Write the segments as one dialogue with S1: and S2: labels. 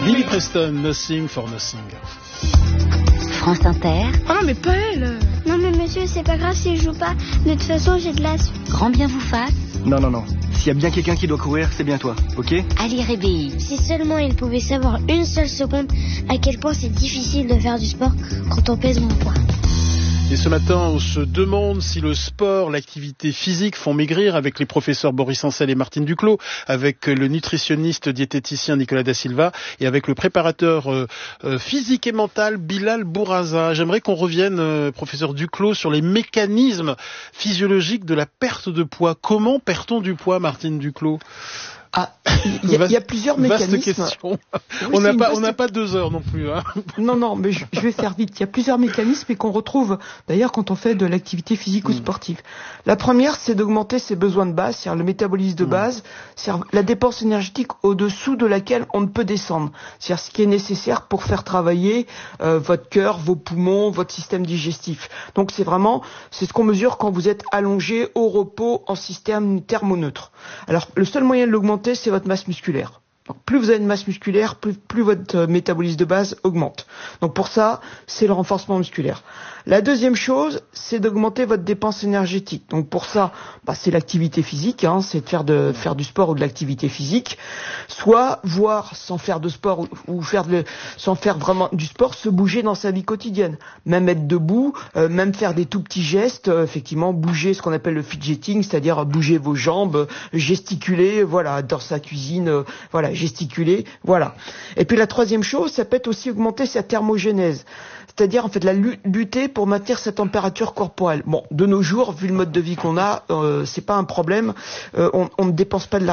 S1: Billy Preston, Nothing for Nothing.
S2: France Inter.
S3: Oh non, mais pas elle.
S4: Non mais monsieur, c'est pas grave si je joue pas. De toute façon, j'ai de l'asthme.
S2: Grand bien vous fasse.
S5: Non. S'il y a bien quelqu'un qui doit courir, c'est bien toi, ok ?
S2: Ali Rébéi.
S4: Si seulement il pouvait savoir une seule seconde à quel point c'est difficile de faire du sport quand on pèse mon poids.
S1: Et ce matin, on se demande si le sport, l'activité physique font maigrir avec les professeurs Boris Ancel et Martine Duclos, avec le nutritionniste diététicien Nicolas Da Silva et avec le préparateur physique et mental Bilal Bourraza. J'aimerais qu'on revienne, professeur Duclos, sur les mécanismes physiologiques de la perte de poids. Comment perd-on du poids, Martine Duclos ?
S6: Il y a plusieurs mécanismes.
S1: Vaste question.
S6: Oui,
S1: on n'a pas 2 heures non plus. Hein.
S6: Non, mais je vais faire vite. Il y a plusieurs mécanismes et qu'on retrouve d'ailleurs quand on fait de l'activité physique ou sportive. La première, c'est d'augmenter ses besoins de base, c'est-à-dire le métabolisme de base, c'est-à-dire la dépense énergétique au-dessous de laquelle on ne peut descendre. C'est-à-dire ce qui est nécessaire pour faire travailler votre cœur, vos poumons, votre système digestif. Donc c'est ce qu'on mesure quand vous êtes allongé au repos en système thermoneutre. Alors le seul moyen de l'augmenter, c'est votre masse musculaire. Donc, plus vous avez une masse musculaire, plus votre métabolisme de base augmente. Donc pour ça, c'est le renforcement musculaire. La deuxième chose, c'est d'augmenter votre dépense énergétique. Donc pour ça, c'est l'activité physique, c'est de faire du sport ou de l'activité physique, voire sans faire de sport ou sans faire vraiment du sport, se bouger dans sa vie quotidienne. Même être debout, même faire des tout petits gestes, effectivement, bouger ce qu'on appelle le fidgeting, c'est-à-dire bouger vos jambes, gesticuler, dans sa cuisine, gesticuler, Et puis la troisième chose, ça peut être aussi augmenter sa thermogénèse. C'est-à-dire, lutter pour maintenir sa température corporelle. Bon, de nos jours, vu le mode de vie qu'on a, c'est pas un problème. On ne dépense pas de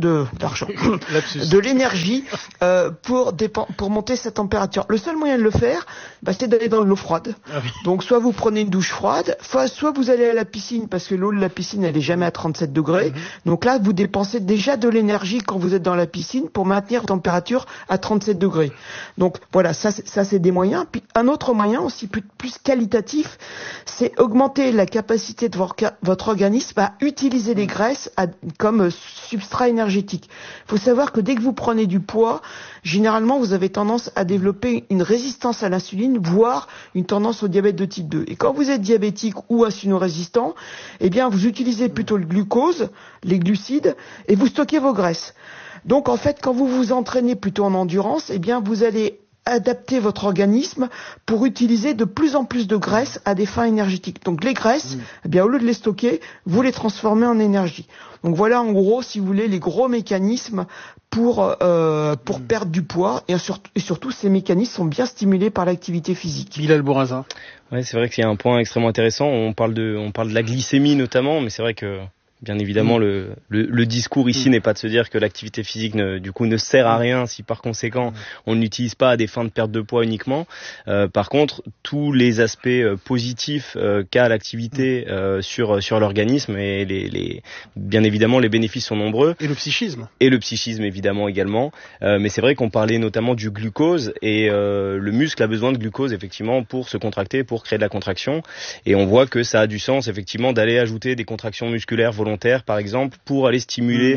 S6: l'énergie pour monter sa température. Le seul moyen de le faire, c'est d'aller dans l'eau froide. Ah oui. Donc, soit vous prenez une douche froide, soit vous allez à la piscine, parce que l'eau de la piscine, elle est jamais à 37 degrés. Donc là, vous dépensez déjà de l'énergie quand vous êtes dans la piscine pour maintenir la température à 37 degrés. Donc, ça c'est des moyens. Puis, un autre moyen aussi plus qualitatif, c'est augmenter la capacité de votre organisme à utiliser les graisses comme substrat énergétique. Il faut savoir que dès que vous prenez du poids, généralement vous avez tendance à développer une résistance à l'insuline, voire une tendance au diabète de type 2. Et quand vous êtes diabétique ou insulino-résistant, vous utilisez plutôt le glucose, les glucides, et vous stockez vos graisses. Donc en fait, quand vous vous entraînez plutôt en endurance, vous allez adapter votre organisme pour utiliser de plus en plus de graisses à des fins énergétiques. Donc les graisses, au lieu de les stocker, vous les transformez en énergie. Donc voilà en gros, si vous voulez, les gros mécanismes pour perdre du poids et surtout ces mécanismes sont bien stimulés par l'activité physique.
S1: Bilal Bourraza.
S7: Ouais, c'est vrai qu'il y a un point extrêmement intéressant. On parle de la glycémie notamment, mais c'est vrai que bien évidemment, le discours ici n'est pas de se dire que l'activité physique ne sert à rien si par conséquent on n'utilise pas à des fins de perte de poids uniquement. Par contre, tous les aspects positifs qu'a l'activité sur l'organisme et bien évidemment les bénéfices sont nombreux.
S1: Et le psychisme.
S7: Et le psychisme évidemment également. Mais c'est vrai qu'on parlait notamment du glucose et le muscle a besoin de glucose effectivement pour se contracter, pour créer de la contraction. Et on voit que ça a du sens effectivement d'aller ajouter des contractions musculaires volontaires par exemple pour aller stimuler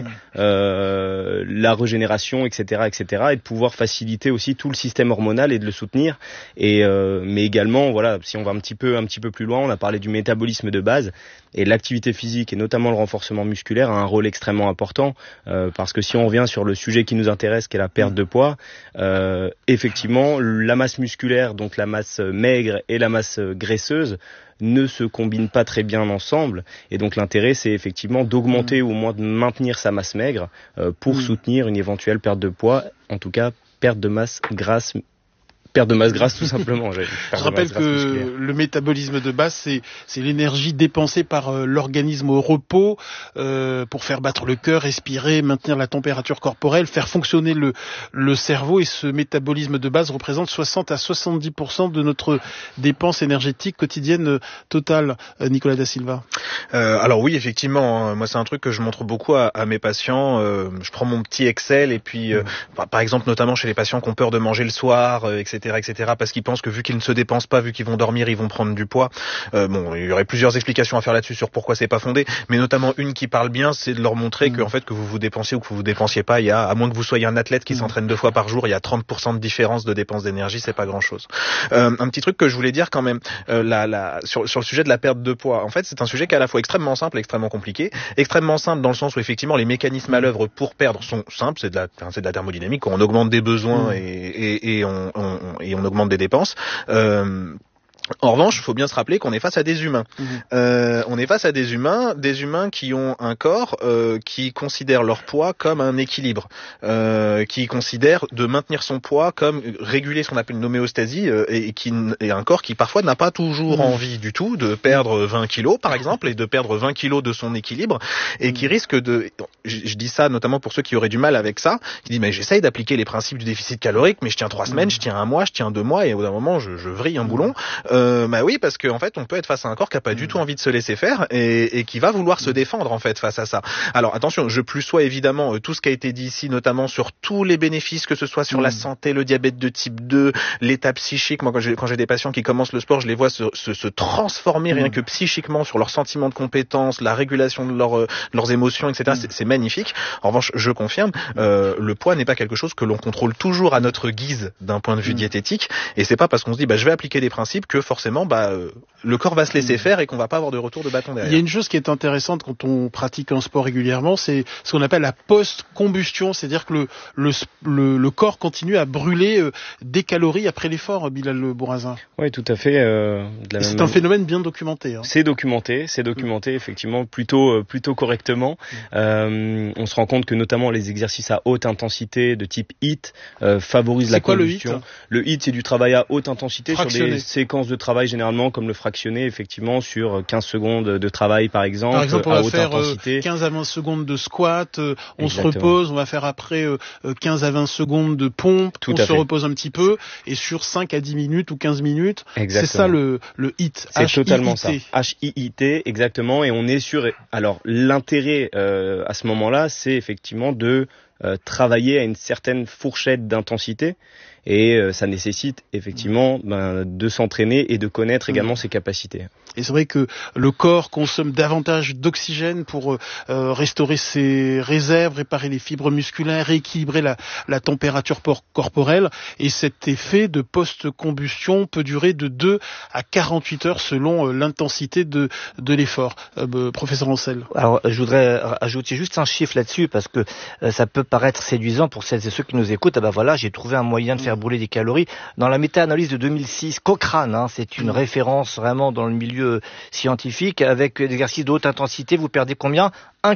S7: la régénération etc et de pouvoir faciliter aussi tout le système hormonal et de le soutenir mais également si on va un petit peu plus loin, on a parlé du métabolisme de base et l'activité physique et notamment le renforcement musculaire a un rôle extrêmement important parce que si on revient sur le sujet qui nous intéresse qui est la perte de poids, effectivement la masse musculaire, donc la masse maigre et la masse graisseuse ne se combinent pas très bien ensemble et donc l'intérêt c'est effectivement d'augmenter ou au moins de maintenir sa masse maigre pour soutenir une éventuelle perte de poids, en tout cas perte de masse grasse tout simplement.
S1: Je rappelle que le métabolisme de base, c'est l'énergie dépensée par l'organisme au repos pour faire battre le cœur, respirer, maintenir la température corporelle, faire fonctionner le cerveau. Et ce métabolisme de base représente 60 à 70% de notre dépense énergétique quotidienne totale. Nicolas Da Silva.
S8: Alors oui, effectivement, moi c'est un truc que je montre beaucoup à mes patients. Je prends mon petit Excel et puis, par exemple, notamment chez les patients qui ont peur de manger le soir, etc. etc., parce qu'ils pensent que vu qu'ils ne se dépensent pas, vu qu'ils vont dormir, ils vont prendre du poids. Bon, il y aurait plusieurs explications à faire là-dessus sur pourquoi c'est pas fondé, mais notamment une qui parle bien, c'est de leur montrer que en fait que vous vous dépensiez ou que vous vous dépensiez pas, il y a, à moins que vous soyez un athlète qui s'entraîne 2 fois par jour, il y a 30% de différence de dépenses d'énergie, c'est pas grand-chose. Un petit truc que je voulais dire quand même, sur le sujet de la perte de poids. En fait, c'est un sujet qui est à la fois extrêmement simple et extrêmement compliqué. Extrêmement simple dans le sens où effectivement les mécanismes à l'œuvre pour perdre sont simples, c'est de la thermodynamique, on augmente des besoins et on augmente des dépenses. En revanche, il faut bien se rappeler qu'on est face à des humains. On est face à des humains qui ont un corps qui considère leur poids comme un équilibre, qui considère de maintenir son poids comme réguler ce qu'on appelle une homéostasie, et un corps qui parfois n'a pas toujours envie du tout de perdre 20 kilos, par exemple, et de perdre 20 kilos de son équilibre, et qui risque de... Je dis ça notamment pour ceux qui auraient du mal avec ça, qui disent mais j'essaye d'appliquer les principes du déficit calorique, mais je tiens 3 semaines, je tiens 1 mois, je tiens 2 mois, et au bout d'un moment je vrille un boulon. Bah oui, parce qu'en fait, on peut être face à un corps qui a pas du tout envie de se laisser faire et qui va vouloir se défendre en fait face à ça. Alors attention, je plussois évidemment tout ce qui a été dit ici, notamment sur tous les bénéfices, que ce soit sur la santé, le diabète de type 2, l'état psychique. Moi, quand j'ai des patients qui commencent le sport, je les vois se transformer rien que psychiquement sur leur sentiment de compétence, la régulation de leurs émotions, etc. C'est magnifique. En revanche, je confirme, le poids n'est pas quelque chose que l'on contrôle toujours à notre guise d'un point de vue diététique. Et c'est pas parce qu'on se dit je vais appliquer des principes que forcément le corps va se laisser faire et qu'on va pas avoir de retour de bâton derrière.
S1: Il y a une chose qui est intéressante quand on pratique un sport régulièrement, c'est ce qu'on appelle la post-combustion, c'est-à-dire que le corps continue à brûler des calories après l'effort, Bilal Bourrazin.
S7: Oui, tout à fait.
S1: C'est un phénomène bien documenté.
S7: C'est documenté effectivement plutôt correctement. On se rend compte que notamment les exercices à haute intensité de type HIIT favorisent la combustion. Le HIIT, c'est du travail à haute intensité sur des séquences de travail généralement comme le fractionné effectivement sur 15 secondes de travail par exemple
S1: on
S7: à
S1: va
S7: haute
S1: faire
S7: intensité.
S1: 15 à 20 secondes de squat, on se repose, on va faire après 15 à 20 secondes de pompe, se repose un petit peu et sur 5 à 10 minutes ou 15 minutes, c'est ça le HIIT.
S7: C'est totalement ça. HIIT exactement, et on est sur alors l'intérêt à ce moment-là, c'est effectivement de travailler à une certaine fourchette d'intensité. Et ça nécessite effectivement de s'entraîner et de connaître également ses capacités.
S1: Et c'est vrai que le corps consomme davantage d'oxygène pour restaurer ses réserves, réparer les fibres musculaires, rééquilibrer la température corporelle. Et cet effet de post-combustion peut durer de 2 à 48 heures selon l'intensité de l'effort. Professeur Ancel.
S3: Alors, je voudrais ajouter juste un chiffre là-dessus parce que ça peut paraître séduisant pour celles et ceux qui nous écoutent. Voilà, j'ai trouvé un moyen de faire brûler des calories. Dans la méta-analyse de 2006, Cochrane, c'est une référence vraiment dans le milieu scientifique, avec des exercices de haute intensité, vous perdez combien ?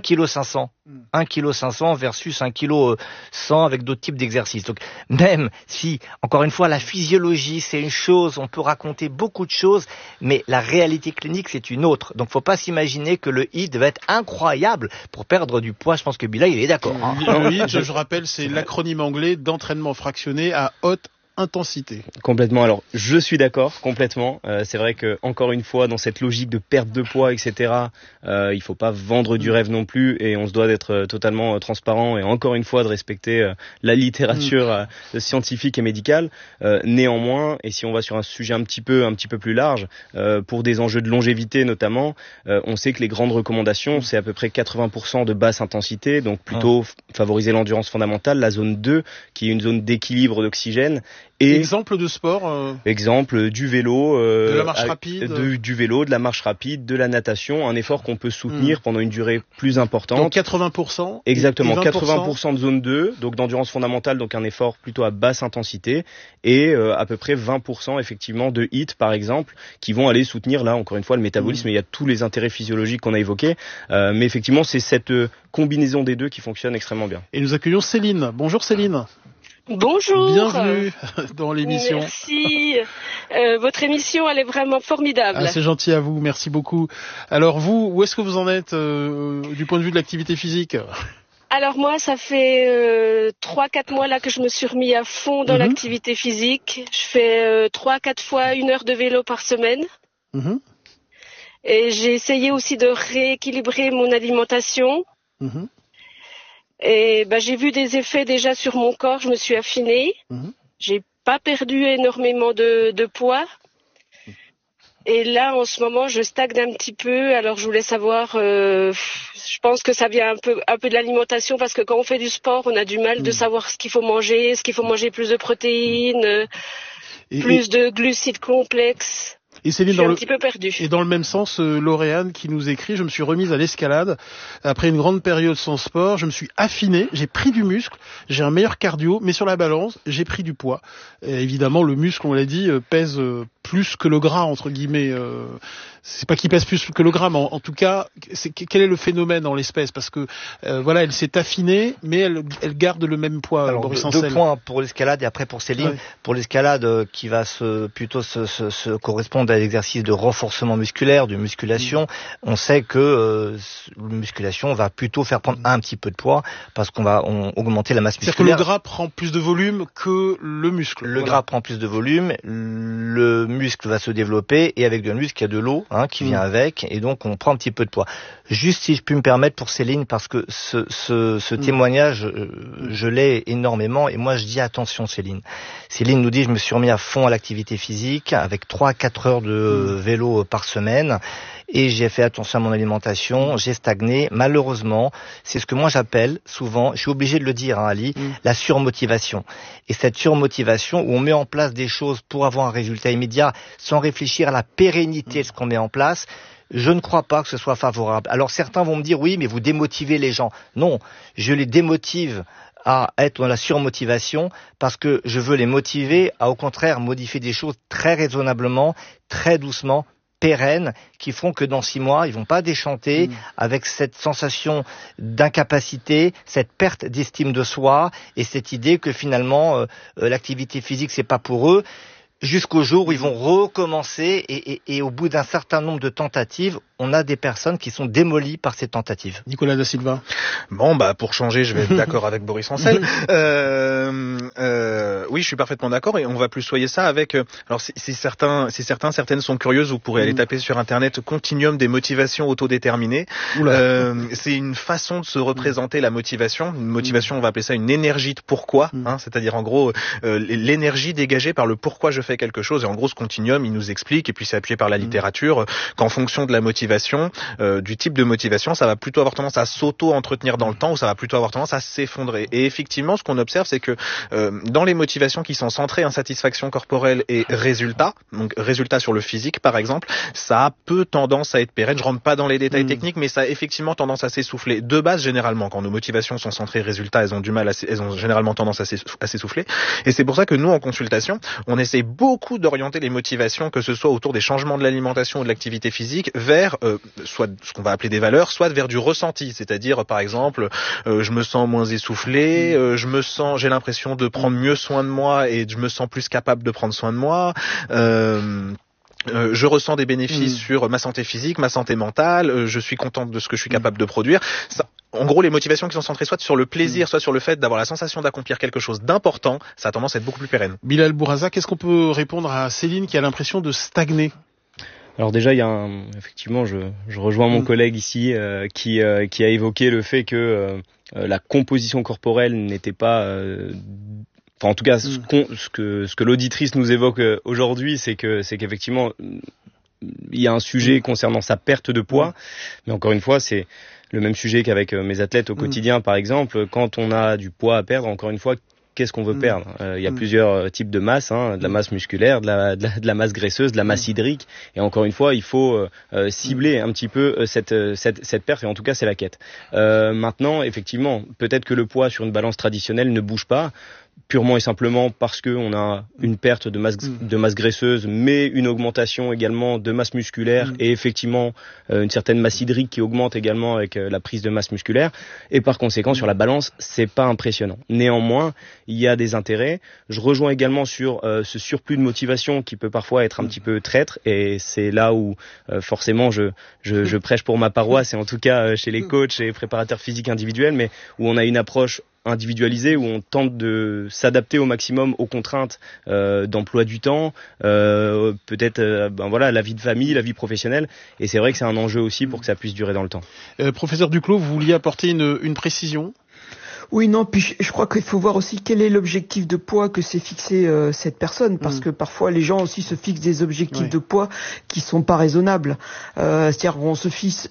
S3: 1,5 kg. 1,5 kg versus 1,1 kg avec d'autres types d'exercices. Donc, même si, encore une fois, la physiologie, c'est une chose, on peut raconter beaucoup de choses, mais la réalité clinique, c'est une autre. Donc, faut pas s'imaginer que le HIIT va être incroyable pour perdre du poids. Je pense que Bilal, il est d'accord.
S1: Le HIIT, je rappelle, c'est l'acronyme anglais d'entraînement fractionné à haute intensité.
S7: Complètement. Alors, je suis d'accord, complètement. C'est vrai que, encore une fois, dans cette logique de perte de poids, etc., il faut pas vendre du rêve non plus, et on se doit d'être totalement transparent et encore une fois de respecter la littérature scientifique et médicale. Néanmoins, et si on va sur un sujet un petit peu plus large, pour des enjeux de longévité notamment, on sait que les grandes recommandations, c'est à peu près 80% de basse intensité, donc plutôt favoriser l'endurance fondamentale, la zone 2, qui est une zone d'équilibre d'oxygène. Et
S1: exemple de sport
S7: exemple du vélo,
S1: de la marche rapide,
S7: du vélo, de la marche rapide, de la natation, un effort qu'on peut soutenir pendant une durée plus importante.
S1: Donc 80%.
S7: Exactement, 80% de zone 2, donc d'endurance fondamentale, donc un effort plutôt à basse intensité, et à peu près 20% effectivement de HIIT par exemple, qui vont aller soutenir là encore une fois le métabolisme. Et il y a tous les intérêts physiologiques qu'on a évoqués, mais effectivement c'est cette combinaison des deux qui fonctionne extrêmement bien.
S1: Et nous accueillons Céline. Bonjour Céline.
S9: Bonjour.
S1: Bienvenue dans l'émission.
S9: Merci. Votre émission, elle est vraiment formidable.
S1: Ah, c'est gentil à vous, merci beaucoup. Alors vous, où est-ce que vous en êtes du point de vue de l'activité physique ?
S9: Alors moi, ça fait 3-4 mois là que je me suis remis à fond dans l'activité physique. Je fais 3-4 fois 1 heure de vélo par semaine. Et j'ai essayé aussi de rééquilibrer mon alimentation. Et j'ai vu des effets déjà sur mon corps, je me suis affinée. J'ai pas perdu énormément de poids. Et là, en ce moment, je stagne un petit peu. Alors, je voulais savoir, je pense que ça vient un peu de l'alimentation, parce que quand on fait du sport, on a du mal de savoir ce qu'il faut manger. Est-ce qu'il faut manger plus de protéines, plus de glucides complexes?
S1: Et Céline,
S9: je suis un petit peu perdue.
S1: Et dans le même sens, Lauriane qui nous écrit, je me suis remise à l'escalade. Après une grande période sans sport, je me suis affiné, j'ai pris du muscle, j'ai un meilleur cardio, mais sur la balance, j'ai pris du poids. Et évidemment, le muscle, on l'a dit, pèse plus que le gras, entre guillemets. C'est pas qu'il pèse plus que le gras, mais en tout cas, quel est le phénomène en l'espèce? Parce que voilà, elle s'est affinée, mais elle garde le même poids.
S3: Alors,
S1: Boris
S3: deux points pour l'escalade et après pour Céline. Ouais. Pour l'escalade, qui va plutôt se correspondre à l'exercice de renforcement musculaire, de musculation, on sait que la musculation va plutôt faire prendre un petit peu de poids parce qu'on va augmenter la masse musculaire.
S1: C'est-à-dire que le gras prend plus de volume que le muscle.
S3: Le gras prend plus de volume, le muscle va se développer et avec le muscle, il y a de l'eau qui vient avec et donc on prend un petit peu de poids. Juste si je puis me permettre pour Céline, parce que ce témoignage, je l'ai énormément et moi je dis attention Céline. Céline nous dit je me suis remis à fond à l'activité physique avec 3-4 heures de vélo par semaine et j'ai fait attention à mon alimentation, j'ai stagné. Malheureusement, c'est ce que moi j'appelle souvent, je suis obligé de le dire Ali, la surmotivation. Et cette surmotivation où on met en place des choses pour avoir un résultat immédiat sans réfléchir à la pérennité de ce qu'on met en place, je ne crois pas que ce soit favorable. Alors certains vont me dire oui, mais vous démotivez les gens. Non, je les démotive à être dans la surmotivation parce que je veux les motiver à au contraire modifier des choses très raisonnablement, très doucement, pérennes, qui font que dans 6 mois, ils vont pas déchanter avec cette sensation d'incapacité, cette perte d'estime de soi et cette idée que finalement l'activité physique c'est pas pour eux. Jusqu'au jour où ils vont recommencer et au bout d'un certain nombre de tentatives, on a des personnes qui sont démolies par ces tentatives.
S1: Nicolas da Silva.
S8: Bon, pour changer, je vais être d'accord avec Boris Ancel. Oui, je suis parfaitement d'accord et on va plus soyer ça avec, alors certaines sont curieuses, vous pourrez aller taper sur internet continuum des motivations autodéterminées. C'est une façon de se représenter la motivation. Une motivation, on va appeler ça une énergie de pourquoi, c'est-à-dire en gros, l'énergie dégagée par le pourquoi je fais quelque chose. Et en gros, ce continuum, il nous explique, et puis c'est appuyé par la littérature, qu'en fonction de la motivation, du type de motivation, ça va plutôt avoir tendance à s'auto-entretenir dans le temps ou ça va plutôt avoir tendance à s'effondrer. Et effectivement, ce qu'on observe, c'est que dans les motivations qui sont centrées insatisfaction corporelle et résultat, donc résultat sur le physique par exemple, ça a peu tendance à être pérenne. Je rentre pas dans les détails techniques, mais ça a effectivement tendance à s'essouffler. De base, généralement, quand nos motivations sont centrées résultat, elles ont généralement tendance à s'essouffler. Et c'est pour ça que nous, en consultation, on essaie beaucoup d'orienter les motivations, que ce soit autour des changements de l'alimentation ou de l'activité physique, vers soit ce qu'on va appeler des valeurs, soit vers du ressenti, c'est-à-dire par exemple je me sens moins essoufflé, j'ai l'impression de prendre mieux soin de moi et je me sens plus capable de prendre soin de moi. Je ressens des bénéfices sur ma santé physique, ma santé mentale, je suis contente de ce que je suis capable de produire. Ça, en gros, les motivations qui sont centrées soit sur le plaisir, soit sur le fait d'avoir la sensation d'accomplir quelque chose d'important, ça a tendance à être beaucoup plus pérenne.
S1: Bilal Bourraza, qu'est-ce qu'on peut répondre à Céline qui a l'impression de stagner?
S7: Alors déjà, il y a effectivement, je rejoins mon collègue ici qui a évoqué le fait que la composition corporelle n'était pas... Enfin, en tout cas, ce que l'auditrice nous évoque aujourd'hui, c'est qu'effectivement, il y a un sujet concernant sa perte de poids, mais encore une fois, c'est le même sujet qu'avec mes athlètes au quotidien, par exemple. Quand on a du poids à perdre, encore une fois, qu'est-ce qu'on veut perdre? Il y a plusieurs types de masse, de la masse musculaire, de la masse graisseuse, de la masse hydrique. Et encore une fois, il faut cibler un petit peu cette perte. Et en tout cas, c'est la quête. Maintenant, effectivement, peut-être que le poids sur une balance traditionnelle ne bouge pas, purement et simplement parce que on a une perte de masse graisseuse, mais une augmentation également de masse musculaire et effectivement une certaine masse hydrique qui augmente également avec la prise de masse musculaire. Et par conséquent, sur la balance, c'est pas impressionnant. Néanmoins, il y a des intérêts. Je rejoins également sur ce surplus de motivation qui peut parfois être un petit peu traître, et c'est là où forcément je prêche pour ma paroisse, et en tout cas chez les coachs et préparateurs physiques individuels, mais où on a une approche individualisé, où on tente de s'adapter au maximum aux contraintes d'emploi du temps, peut-être la vie de famille, la vie professionnelle, et c'est vrai que c'est un enjeu aussi pour que ça puisse durer dans le temps.
S1: Professeur Duclos, vous vouliez apporter une précision?
S6: Oui, non, puis je crois qu'il faut voir aussi quel est l'objectif de poids que s'est fixé cette personne, parce que parfois les gens aussi se fixent des objectifs de poids qui sont pas raisonnables. C'est-à-dire qu'on se fixe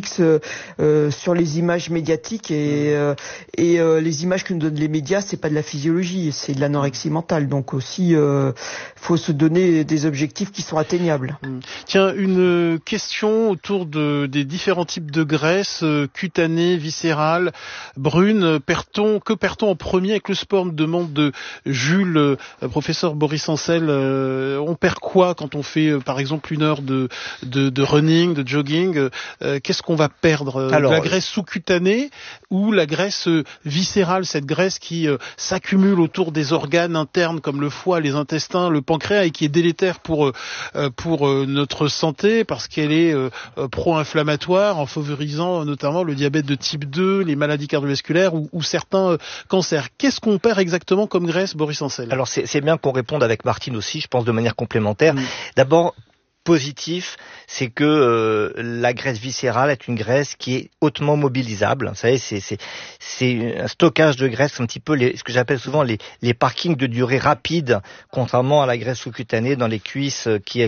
S6: sur les images médiatiques et les images que nous donnent les médias, c'est pas de la physiologie, c'est de l'anorexie mentale. Donc aussi, faut se donner des objectifs qui sont atteignables.
S1: Tiens, une question autour des différents types de graisses, cutanées, viscérales, brunes. Que perd-on en premier avec le sport, me demande de Jules, professeur Boris Ancel. On perd quoi quand on fait, par exemple, 1 heure de running, de jogging? Qu'est-ce qu'on va perdre?
S3: Alors,
S1: la graisse sous-cutanée ou la graisse viscérale, cette graisse qui s'accumule autour des organes internes comme le foie, les intestins, le pancréas et qui est délétère pour notre santé parce qu'elle est pro-inflammatoire en favorisant notamment le diabète de type 2, les maladies cardiovasculaires ou certains cancers. Qu'est-ce qu'on perd exactement comme graisse, Boris Ancel?
S3: Alors c'est bien qu'on réponde avec Martine aussi, je pense de manière complémentaire. D'abord, positif, c'est que la graisse viscérale est une graisse qui est hautement mobilisable. Vous savez, c'est un stockage de graisse, un petit peu ce que j'appelle souvent les parkings de durée rapide, contrairement à la graisse sous-cutanée dans les cuisses qui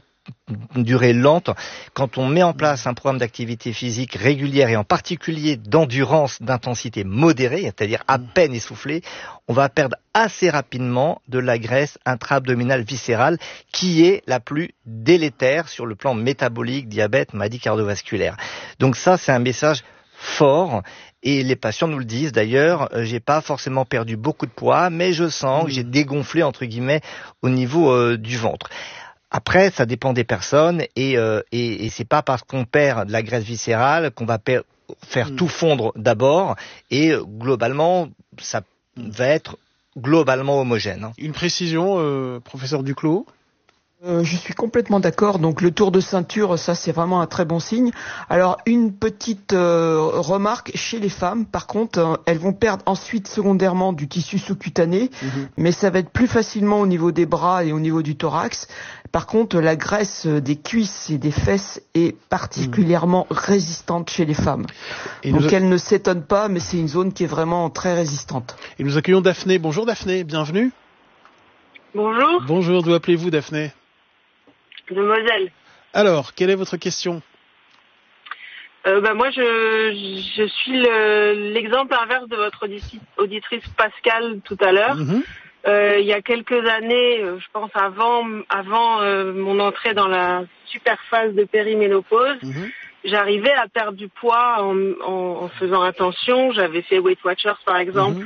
S3: une durée lente. Quand on met en place un programme d'activité physique régulière et en particulier d'endurance d'intensité modérée, c'est-à-dire à peine essoufflée, on va perdre assez rapidement de la graisse intra-abdominale viscérale qui est la plus délétère sur le plan métabolique, diabète, maladie cardiovasculaire. Donc ça, c'est un message fort. Et les patients nous le disent d'ailleurs, j'ai pas forcément perdu beaucoup de poids, mais je sens que j'ai dégonflé entre guillemets au niveau du ventre. Après, ça dépend des personnes et c'est pas parce qu'on perd de la graisse viscérale qu'on va faire tout fondre d'abord et globalement, ça va être globalement homogène.
S1: Une précision, professeur Duclos?
S6: Je suis complètement d'accord. Donc le tour de ceinture, ça c'est vraiment un très bon signe. Alors une petite remarque chez les femmes, par contre, elles vont perdre ensuite secondairement du tissu sous-cutané, mais ça va être plus facilement au niveau des bras et au niveau du thorax. Par contre, la graisse des cuisses et des fesses est particulièrement résistante chez les femmes. Donc elle ne s'étonne pas, mais c'est une zone qui est vraiment très résistante.
S1: Et nous accueillons Daphné. Bonjour Daphné, bienvenue.
S10: Bonjour.
S1: Bonjour, d'où appelez-vous Daphné?
S10: De Moselle.
S1: Alors, quelle est votre question?
S10: Moi, je suis l'exemple inverse de votre auditrice Pascal tout à l'heure. Il y a quelques années, je pense avant mon entrée dans la super phase de périménopause, j'arrivais à perdre du poids en faisant attention. J'avais fait Weight Watchers par exemple,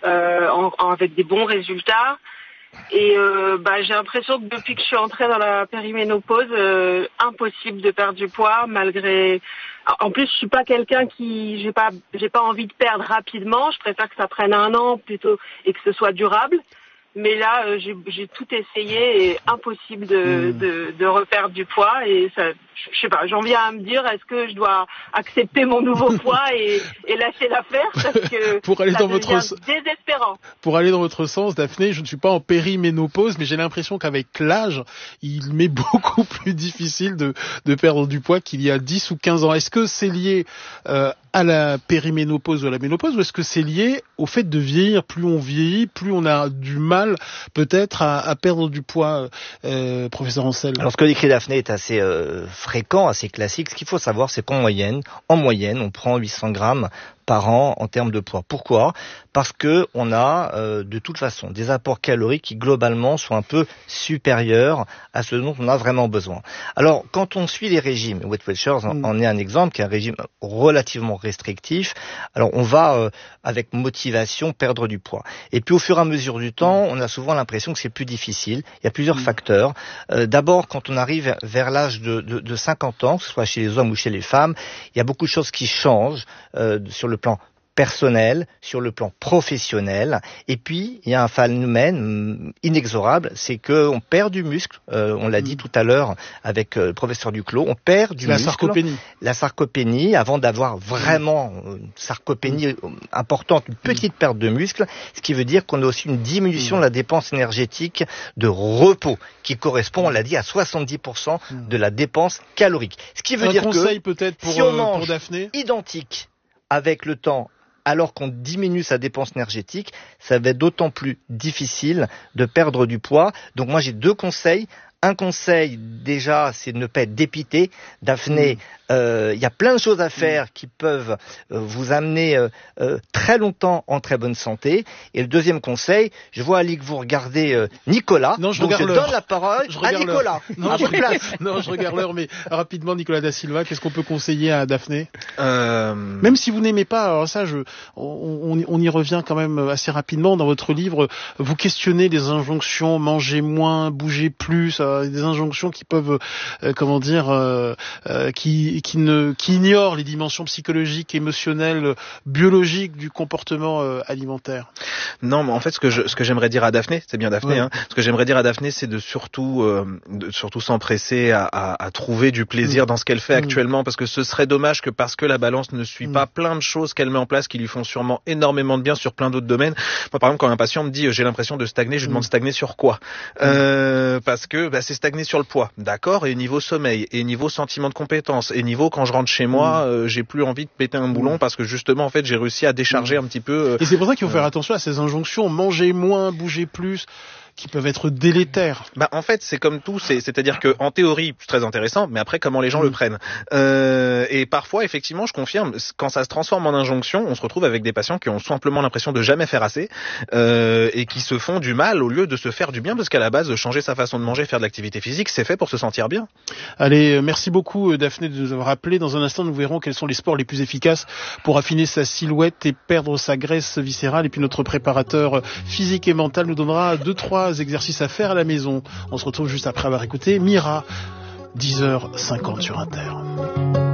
S10: avec des bons résultats. Et j'ai l'impression que depuis que je suis entrée dans la périménopause, impossible de perdre du poids malgré. En plus, je suis pas quelqu'un j'ai pas envie de perdre rapidement. Je préfère que ça prenne 1 an plutôt et que ce soit durable. Mais là, j'ai tout essayé et impossible de reperdre du poids. Et ça, je sais pas, j'en viens à me dire, est-ce que je dois accepter mon nouveau poids et lâcher l'affaire parce que
S1: pour aller
S10: ça
S1: dans
S10: devient désespérant.
S1: Pour aller dans votre sens, Daphné, je ne suis pas en périménopause, mais j'ai l'impression qu'avec l'âge, il m'est beaucoup plus difficile de perdre du poids qu'il y a 10 ou 15 ans. Est-ce que c'est lié à la périménopause ou à la ménopause, ou est-ce que c'est lié au fait de vieillir? Plus on vieillit, plus on a du mal peut-être à perdre du poids, professeur Ancel.
S3: Alors ce que décrit Daphné est assez fréquent, assez classique. Ce qu'il faut savoir, c'est qu'en moyenne, on prend 800 grammes par an en termes de poids. Pourquoi? Parce que on a de toute façon des apports caloriques qui globalement sont un peu supérieurs à ce dont on a vraiment besoin. Alors quand on suit les régimes, Weight Watchers en est un exemple, qui est un régime relativement restrictif. Alors on va avec motivation perdre du poids. Et puis au fur et à mesure du temps, on a souvent l'impression que c'est plus difficile. Il y a plusieurs facteurs. D'abord, quand on arrive vers l'âge de 50 ans, que ce soit chez les hommes ou chez les femmes, il y a beaucoup de choses qui changent sur le plan personnel, sur le plan professionnel, et puis il y a un phénomène inexorable, c'est que on perd du muscle. On l'a dit tout à l'heure avec le professeur Duclos, on perd du muscle. La sarcopénie, avant d'avoir vraiment une sarcopénie importante, une petite perte de muscle, ce qui veut dire qu'on a aussi une diminution de la dépense énergétique de repos, qui correspond, on l'a dit, à 70% de la dépense calorique. Ce qui veut dire que
S1: peut-être
S3: si on mange
S1: pour Daphné,
S3: identique avec le temps alors qu'on diminue sa dépense énergétique, ça va être d'autant plus difficile de perdre du poids. Donc moi j'ai 2 conseils. Un conseil, déjà, c'est de ne pas être dépité. Daphné, il y a plein de choses à faire qui peuvent vous amener très longtemps en très bonne santé. Et le deuxième conseil, je vois Ali que vous regardez Nicolas.
S1: Non, je
S3: donc je
S1: regarde l'heure.
S3: donne la parole à Nicolas.
S1: Non, je regarde l'heure, mais rapidement, Nicolas Da Silva, qu'est-ce qu'on peut conseiller à Daphné? Même si vous n'aimez pas, alors ça, on y revient quand même assez rapidement. Dans votre livre, vous questionnez les injonctions, manger moins, bouger plus, des injonctions qui peuvent, qui ignorent les dimensions psychologiques, émotionnelles, biologiques du comportement alimentaire.
S8: Non, mais en fait, ce que j'aimerais dire à Daphné, c'est bien Daphné,
S1: ouais.
S8: hein. Ce que j'aimerais dire à Daphné, c'est de surtout s'empresser à trouver du plaisir dans ce qu'elle fait actuellement, parce que ce serait dommage que parce que la balance ne suit pas plein de choses qu'elle met en place qui lui font sûrement énormément de bien sur plein d'autres domaines. Moi, par exemple, quand un patient me dit j'ai l'impression de stagner, je lui demande stagner sur quoi? Parce que c'est stagner sur le poids, d'accord, et niveau sommeil, et niveau sentiment de compétence, et niveau quand je rentre chez moi, j'ai plus envie de péter un boulon parce que justement en fait j'ai réussi à décharger un petit peu.
S1: Et c'est pour ça qu'il faut faire attention à ces injonctions, manger moins, bouger plus, qui peuvent être délétères.
S8: En fait, c'est comme tout, c'est-à-dire que en théorie, c'est très intéressant, mais après comment les gens le prennent. Et parfois, effectivement, je confirme, quand ça se transforme en injonction, on se retrouve avec des patients qui ont simplement l'impression de jamais faire assez et qui se font du mal au lieu de se faire du bien, parce qu'à la base, changer sa façon de manger, faire de l'activité physique, c'est fait pour se sentir bien.
S1: Allez, merci beaucoup Daphné de nous avoir appelé. Dans un instant, nous verrons quels sont les sports les plus efficaces pour affiner sa silhouette et perdre sa graisse viscérale. Et puis notre préparateur physique et mental nous donnera 2-3 exercices à faire à la maison. On se retrouve juste après avoir écouté Mira, 10h50 sur Inter.